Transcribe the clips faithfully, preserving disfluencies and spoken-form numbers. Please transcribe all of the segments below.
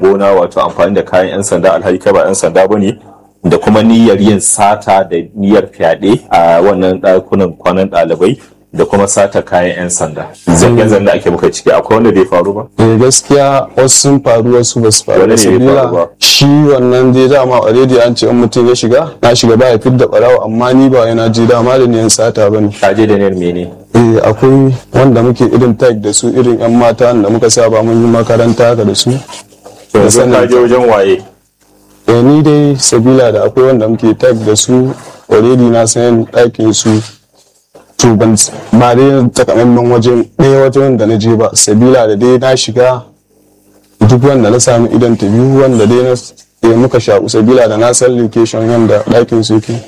gona wato amfani da kayan 'yan sanda alhali kai ba 'yan sanda ba ne, da kuma niyyar yin sata da niyyar fyaɗe a wannan ɗakunan kwanan ɗalibai, da kuma sata kayan 'yan sanda. Zargen zan da ake muka ciki akwai wanda bai faru ba? Eh gaskiya wasu sun faru wasu ba su faru. Sabila shi wannan dai dama already an ce in mutum ya shiga na shiga ba ya fidda ɓarawo, amma ni ba yana je dama da niyan sata ba ne. Ka je da niyyar mene? Eh akwai wanda muke irin tag da su, irin 'yan mata da muka saba mun yi makaranta haka da su. Yanzu ka je wajen waye? Eh ni dai sabila da akwai wanda muke tag da su already na san ɗakin su. To ban ba dai takamaiman wajen ɗaya wajen da na je ba, sabila da dai na shiga duk wanda na sami idan ta biyu wanda dai na muka shaku, sabila da na san location yanda ɗakin su yake.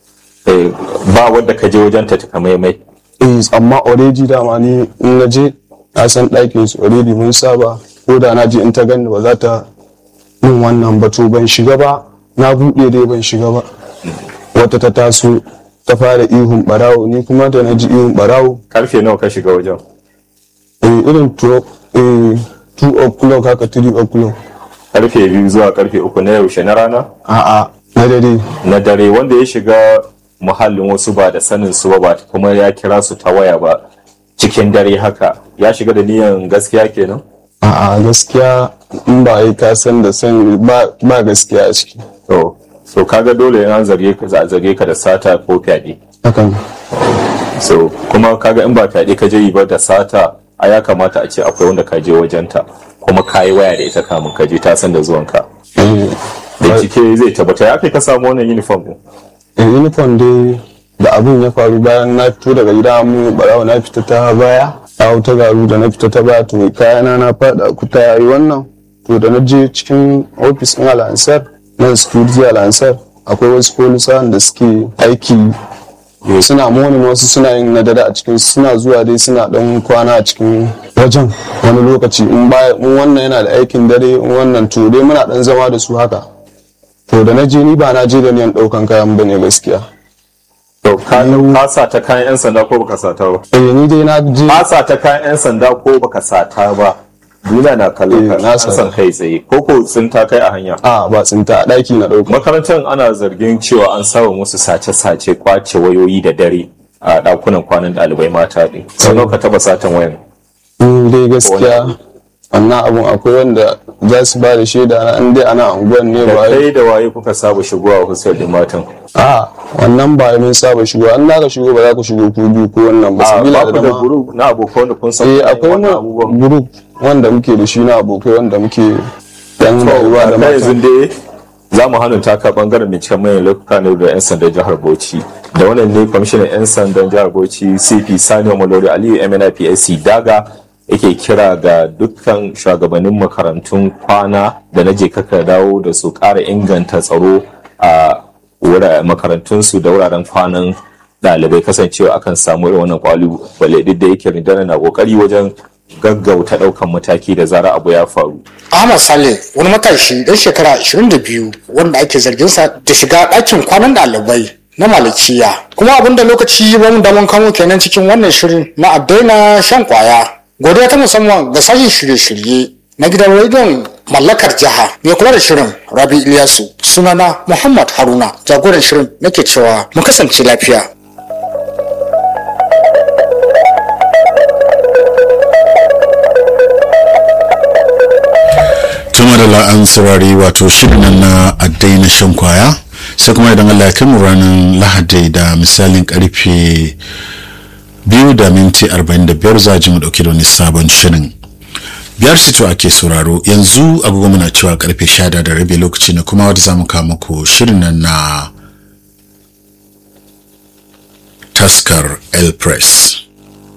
Ba wanda ka je wajen ta takamaimai? Eh amma already dama ni in na je na san ɗakin su already mun saba, ko da na je in ta gani ba za ta yin wannan ba. To ban shiga ba, na buɗe dai ban shiga ba. Wata ta taso ta fara ihun barawo, ni kuma da na ji ihun barawo. Karfe nawa ka shiga wajen? Eh irin two o'clock haka, three o'clock. Karfe biyu zuwa karfe uku na yaushe na rana? A'a na dare. Na dare. Wanda ya shiga muhallin wasu ba da sanin su ba, kuma ya kira su ta waya ba cikin dare haka, ya shiga da niyan gaskiya kenan? A'a gaskiya in ba yi ka san da san ba gaskiya a ciki. To so kaga dole yana zarge ka za a zarge ka da sata ko fyaɗe. Hakan. So kuma kaga in ba fyaɗe ka je yi ba da sata, a ya kamata a ce akwai wanda ka je wajenta kuma ka yi waya da ita kamun ka je ta san da zuwanka. Da cike zai tabbata ya kai ka samu wannan uniform din. Eh uniform dai da abin ya faru bayan na fito daga gida mu barawa na fita ta baya, a ta garu da na fita ta baya, to kayana na fada kuta yayi wannan. To da na je cikin office din Al-Ansar nan security Al-Ansar, akwai wasu polisawan da suke aiki suna moni, wasu suna yin nadada a cikin, suna zuwa dai suna dan kwana a cikin wajen wani lokaci. In ba in wannan yana da aikin dare, in wannan to dai muna dan zama da su haka. To da na je ni ba na je da niyan daukan kayan bane gaskiya. To ka sa ta kayan 'yan sanda ko baka sata ba? Eh ni dai na je. Ka sa ta kayan 'yan sanda ko baka sata ba? Duniya na kallon ka, na san kai tsaye ko ko tsinta kai a hanya? A ba tsinta, a daki na dauka. Makarantar ana zargin cewa an saba musu sace-sace, kwace wayoyi da dare a dakunan kwanan ɗalibai mata ɗin. Sau ka taba satan wayan? In dai gaskiya wannan abun akwai wanda za su ba da shaida na, an dai ana unguwan ne ba. Kai da waye kuka saba shigowa hostel din matan? A wannan ba mun saba shigo, an da ka shigo ba za ku shigo ku biyu ko wannan ba. Sabila da dama group na abokan da kun san. Eh akwai group wanda muke da shi na abokai wanda muke dan rayuwa da mata. Yanzu dai za mu hannun taka bangaren binciken manyan laifuka ne da 'yan sandan jihar Bauchi. Da wannan ne kwamishinan 'yan sandan jihar Bauchi C P Sani Malori Aliyu M N I P S C Daga yake kira ga dukkan shugabannin makarantun kwana da na je kaka dawo da su ƙara inganta tsaro a makarantunsu da wuraren kwanan ɗalibai, kasancewa akan samu irin wannan kwalubale duk da yake rundunar na kokari wajen gaggauta ɗaukan mataki da zara abu ya faru. Ahmad Saleh wani matashi ɗan shekara ashirin da biyu wanda ake zargin sa da shiga ɗakin kwanan ɗalibai na Malikiya. Kuma abinda lokaci ba mu da mun kamo kenan cikin wannan shirin na a daina shan kwaya. Godiya ta musamman ga sashen shirye-shirye na gidan rediyon mallakar jiha mai kula da shirin Rabi Ilyasu. Sunana Muhammad Haruna, jagoran shirin nake cewa mu kasance lafiya. Tuma da la'an saurari wato shirin nan na addai na shan kwaya, sai kuma idan Allah ya kai mu ranar Lahadi da misalin karfe biyu da minti arba'in da biyar za ji mu dauke da wani sabon shirin. Biyar sito ake sauraro yanzu agogo muna cewa karfe sha da rabi lokaci ne kuma wanda za mu kawo muku shirin nan na taskar El Press.